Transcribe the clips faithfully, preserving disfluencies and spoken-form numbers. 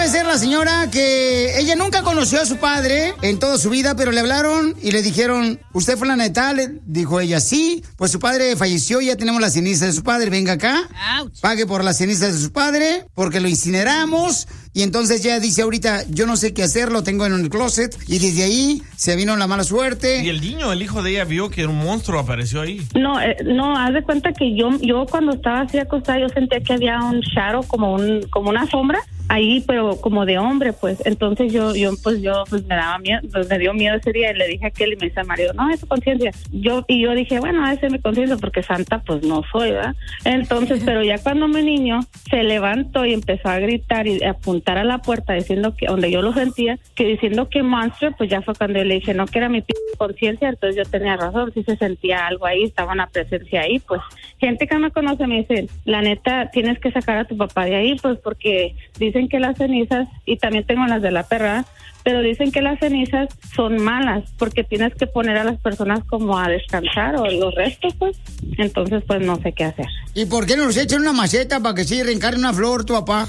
debe ser la señora que ella nunca conoció a su padre en toda su vida, pero le hablaron y le dijeron, ¿usted fue la neta? Le dijo ella, sí, pues su padre falleció y ya tenemos las cenizas de su padre, venga acá, Ouch. Pague por las cenizas de su padre, porque lo incineramos. Y entonces ya dice ahorita, yo no sé qué hacer, lo tengo en el closet. Y desde ahí se vino la mala suerte. Y el niño, el hijo de ella, vio que un monstruo apareció ahí. No, eh, no, haz de cuenta que yo yo cuando estaba así acostada, yo sentía que había un shadow, como un como una sombra ahí, pero como de hombre, pues. Entonces yo yo pues yo pues me daba miedo, pues me dio miedo ese día y le dije a aquel y me dice al marido, no, es tu conciencia. Yo y yo dije, bueno, esa es mi conciencia porque santa pues no soy, ¿verdad? Entonces, pero ya cuando mi niño se levantó y empezó a gritar y a apuntar a la puerta diciendo que, donde yo lo sentía, que diciendo que monster, pues ya fue cuando yo le dije, no, que era mi p conciencia, entonces yo tenía razón, si se sentía algo ahí, estaba una presencia ahí, pues gente que me conoce me dice, la neta, tienes que sacar a tu papá de ahí, pues porque dicen que las cenizas, y también tengo las de la perra, pero dicen que las cenizas son malas, porque tienes que poner a las personas como a descansar, o los restos, pues, entonces pues no sé qué hacer. ¿Y por qué no nos echan una maceta para que sí reencarne una flor tu papá?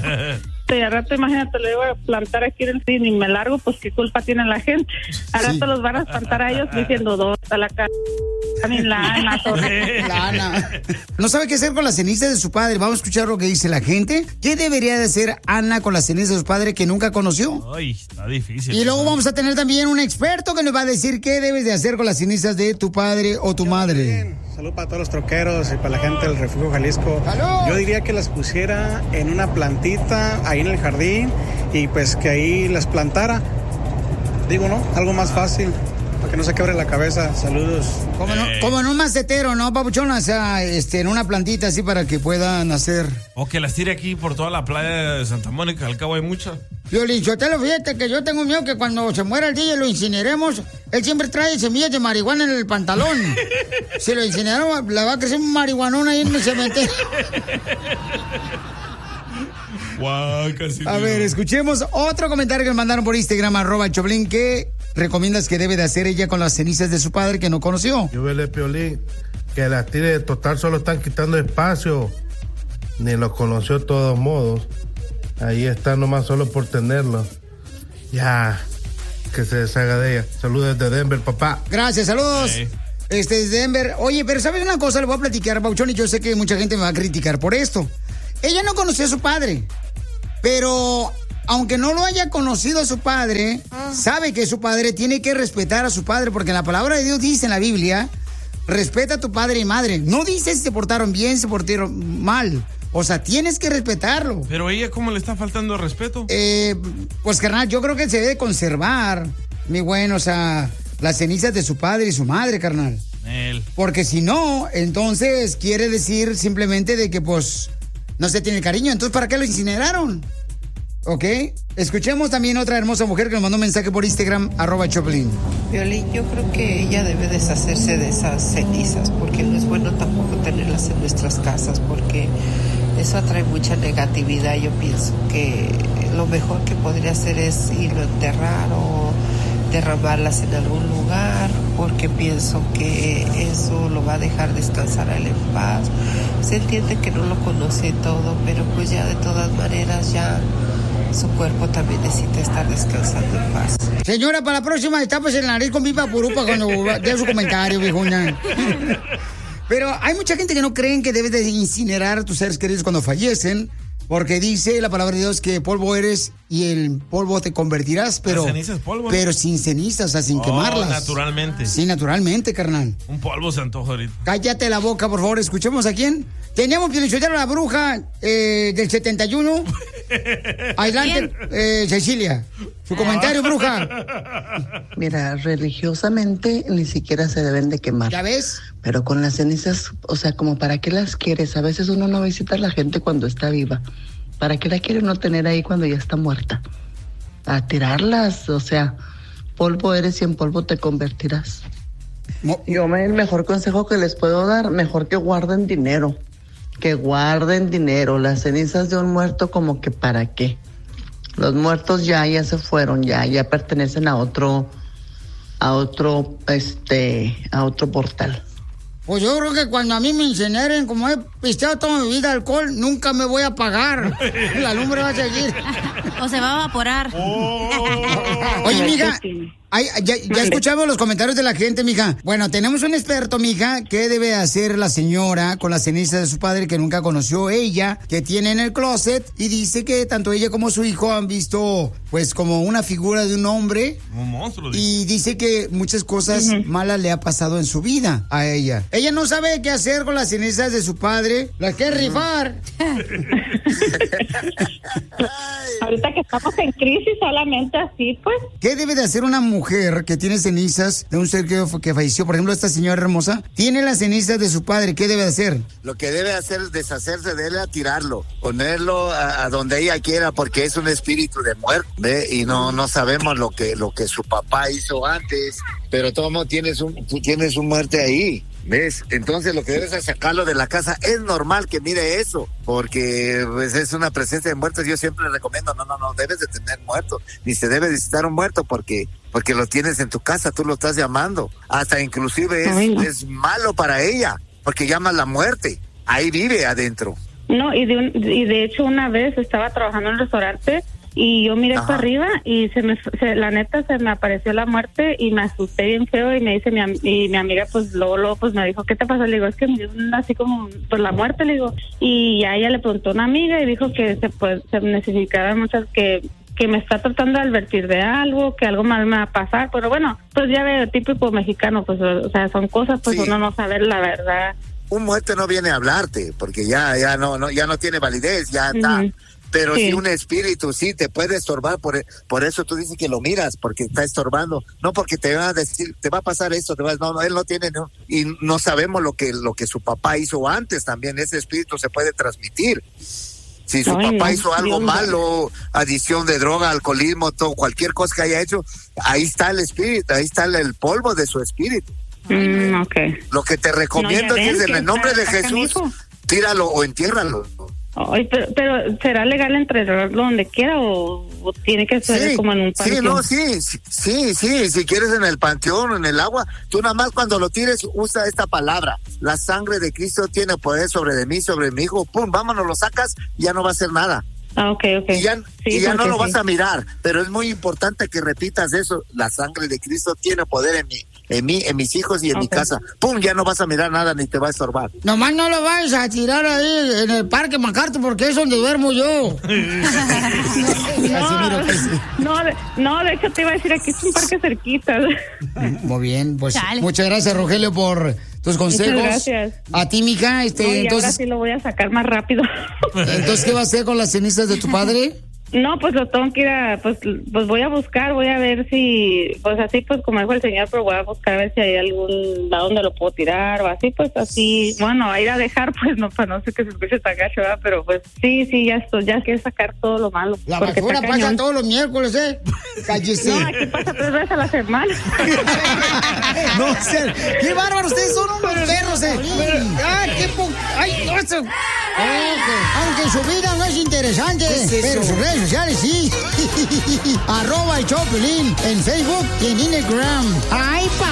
Y al rato, imagínate, lo iba a plantar aquí en el cine y me largo, pues qué culpa tiene la gente. Al rato sí. Los van a espantar a ellos diciendo, ¿dónde está la cara? La Ana, la Ana. No sabe qué hacer con las cenizas de su padre. Vamos a escuchar lo que dice la gente. ¿Qué debería de hacer Ana con las cenizas de su padre que nunca conoció? Ay, está difícil. Y luego vamos a tener también un experto que nos va a decir qué debes de hacer con las cenizas de tu padre o tu madre. Bien. Salud para todos los troqueros y para la gente del Refugio Jalisco. ¡Salud! Yo diría que las pusiera en una plantita ahí en el jardín y pues que ahí las plantara. Digo, ¿no? Algo más fácil. Para que no se quebre la cabeza. Saludos. Como, no, como en un macetero, ¿no, papuchón? O sea, este, en una plantita así para que puedan hacer. O que las tire aquí por toda la playa de Santa Mónica. Al cabo hay muchas. Violín, Sotelo, fíjate que yo tengo miedo que cuando se muera el D J y lo incineremos, él siempre trae semillas de marihuana en el pantalón. Si lo incineramos, le va a crecer un marihuanón ahí en el cementerio. Wow, casi a ver, escuchemos otro comentario que me mandaron por Instagram, arroba el Choplin, que recomiendas que debe de hacer ella con las cenizas de su padre que no conoció. Yo vele, Piolín, que las tire de total, solo están quitando espacio. Ni los conoció de todos modos. Ahí está nomás solo por tenerlo. Ya, que se deshaga de ella. Saludos desde Denver, papá. Gracias, saludos. Sí. Este, desde Denver. Oye, pero ¿sabes una cosa? Le voy a platicar, Pauchón, y yo sé que mucha gente me va a criticar por esto. Ella no conoció a su padre, pero aunque no lo haya conocido a su padre, ah. sabe que su padre tiene que respetar a su padre, porque la palabra de Dios dice en la Biblia, respeta a tu padre y madre. No dice si se portaron bien, se portaron mal. O sea, tienes que respetarlo. Pero ella, ¿cómo le está faltando el respeto? Eh, pues, carnal, yo creo que se debe conservar, mi buen, o sea, las cenizas de su padre y su madre, carnal. Él. Porque si no, entonces quiere decir simplemente de que, pues, no se tiene cariño. Entonces, ¿para qué lo incineraron? ¿Ok? Escuchemos también otra hermosa mujer que nos mandó un mensaje por Instagram, arroba Choplin. Violín, yo creo que ella debe deshacerse de esas cenizas, porque no es bueno tampoco tenerlas en nuestras casas, porque eso atrae mucha negatividad. Yo pienso que lo mejor que podría hacer es irlo a enterrar o derramarlas en algún lugar, porque pienso que eso lo va a dejar descansar a él en paz. Se entiende que no lo conoce todo, pero pues ya de todas maneras ya su cuerpo también necesita estar descansando en paz. Señora, para la próxima etapa en la nariz con pipa purupa cuando dé su comentario, viejona. Pero hay mucha gente que no creen que debes de incinerar a tus seres queridos cuando fallecen, porque dice la palabra de Dios que polvo eres y el polvo te convertirás, pero, cenizas, polvo, pero ¿no? sin cenizas, o sea, sin oh, quemarlas. Naturalmente. Sí, naturalmente, carnal. Un polvo se antoja ahorita. Cállate la boca, por favor. Escuchemos a quién. Teníamos que a la bruja eh, del setenta y uno. Adelante, eh, Cecilia. Su comentario, bruja. Mira, religiosamente ni siquiera se deben de quemar. ¿Ya ves? Pero con las cenizas, o sea, como para qué las quieres. A veces uno no visita a la gente cuando está viva. ¿Para qué la quiere uno tener ahí cuando ya está muerta? A tirarlas, o sea, polvo eres y en polvo te convertirás. No. Yo me, el mejor consejo que les puedo dar, mejor que guarden dinero. Que guarden dinero. Las cenizas de un muerto, como que para qué. Los muertos ya, ya se fueron, ya, ya pertenecen a otro, a otro, este, a otro portal. Pues yo creo que cuando a mí me incineren, como he pisteado toda mi vida alcohol, nunca me voy a apagar. La lumbre va a seguir. O se va a evaporar. Oh. Oye, mija, ay, ya, ya escuchamos los comentarios de la gente, mija. Bueno, tenemos un experto, mija, ¿qué debe hacer la señora con las cenizas de su padre que nunca conoció ella, que tiene en el closet? Y dice que tanto ella como su hijo han visto, pues, como una figura de un hombre. Un monstruo. Dice. Y dice que muchas cosas uh-huh. malas le ha pasado en su vida a ella. Ella no sabe qué hacer con las cenizas de su padre. Las quiere uh-huh. rifar. Ahorita que estamos en crisis, solamente así, pues. ¿Qué debe de hacer una mujer que tiene cenizas de un ser que, que falleció? Por ejemplo, esta señora hermosa tiene las cenizas de su padre. ¿Qué debe de hacer? Lo que debe hacer es deshacerse de él, a tirarlo, ponerlo a, a donde ella quiera, porque es un espíritu de muerte, ¿ve? Y no no sabemos lo que lo que su papá hizo antes, pero todo tienes un tú tienes un muerte ahí. ¿Ves? Entonces lo que debes es sacarlo de la casa. Es normal que mire eso, porque pues, es una presencia de muertos. Yo siempre le recomiendo, no, no, no, debes de tener muerto, ni se debe visitar un muerto porque porque lo tienes en tu casa, tú lo estás llamando. Hasta inclusive es, es malo para ella, porque llama la muerte. Ahí vive adentro. No, y de, un, y de hecho una vez estaba trabajando en un restaurante y yo miré para arriba y se me, se, la neta se me apareció la muerte y me asusté bien feo y me dice mi, y mi amiga pues luego, luego pues me dijo, ¿qué te pasa? Le digo, es que me dio así como pues la muerte, le digo, y ya ella le preguntó a una amiga y dijo que se, pues, se necesitaban muchas que que me está tratando de advertir de algo, que algo mal me va a pasar, pero bueno, pues ya veo, típico mexicano, pues o sea, son cosas pues sí. Uno no sabe la verdad. Un muerto no viene a hablarte, porque ya ya no, no ya no tiene validez, ya está. Uh-huh. Pero sí. Si un espíritu sí te puede estorbar, por por eso tú dices que lo miras, porque está estorbando, no porque te va a decir, te va a pasar esto, te va a, no, no, él no tiene, no, y no sabemos lo que lo que su papá hizo antes también, ese espíritu se puede transmitir. Si su Ay, papá hizo algo Dios malo, adición de droga, alcoholismo, todo, cualquier cosa que haya hecho, ahí está el espíritu, ahí está el polvo de su espíritu. Mm, okay. Lo que te recomiendo no, es que en el nombre de Jesús, tíralo o entiérralo. Ay, pero, pero ¿será legal enterrarlo donde quiera o, o tiene que ser sí, como en un panteón? Sí, no, sí, sí, sí, si quieres en el panteón, en el agua, tú nada más cuando lo tires usa esta palabra, la sangre de Cristo tiene poder sobre de mí, sobre mi hijo, pum, vámonos, lo sacas, ya no va a hacer nada. Ah, ok, ok. Y ya, sí, y ya no lo sí. vas a mirar, pero es muy importante que repitas eso, la sangre de Cristo tiene poder en mí, en mí, en mis hijos y en okay. mi casa. Pum, ya no vas a mirar nada ni te va a estorbar. Nomás no lo vayas a tirar ahí en el Parque MacArthur porque es donde duermo yo. no, no, de, no, de hecho te iba a decir, aquí es un parque cerquita. Muy bien, pues Chale. Muchas gracias, Rogelio, por tus consejos. Muchas gracias. A ti, mija, este, no, y entonces. Ahora sí lo voy a sacar más rápido. Entonces, ¿qué va a hacer con las cenizas de tu padre? No, pues lo tengo que ir a, pues, pues voy a buscar, voy a ver si, pues así, pues como dijo el señor, pero voy a buscar a ver si hay algún lado donde lo puedo tirar o así, pues así, bueno, a ir a dejar, pues no, pues no sé que se escuche tan gacho, ¿verdad? Pero pues sí, sí, ya estoy, ya quiero sacar todo lo malo. La basura pasa cañón. Todos los miércoles, ¿eh? Cállese. No, aquí pasa tres veces a la semana. No sé, qué bárbaro, ustedes son unos perros, ¿eh? Ay, qué po... Ay, no, eso... Okay. Aunque su vida no es interesante, es pero sus redes sociales sí. Arroba el Choplin en Facebook y en Instagram. ¡Ay, pa!